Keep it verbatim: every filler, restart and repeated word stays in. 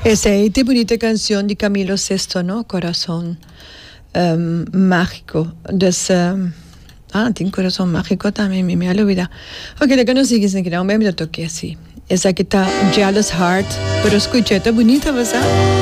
Esa es esta bonita canción de Camilo Sesto, ¿no? Corazón um, mágico. Des, um, ah, tiene corazón mágico también, me, me olvidado. Ok, la que no sigue sin que no me lo toque así. Esa que está Jealous Heart, pero escucha, está bonita, ¿verdad?